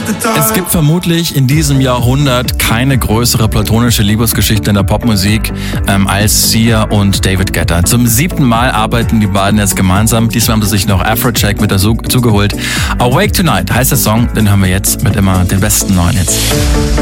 Es gibt vermutlich in diesem Jahrhundert keine größere platonische Liebesgeschichte in der Popmusik als Sia und David Guetta. Zum 7. Mal arbeiten die beiden jetzt gemeinsam. Diesmal haben sie sich noch Afrojack mit dazu geholt. Awake Tonight heißt der Song, den hören wir jetzt mit immer den besten neuen Hits.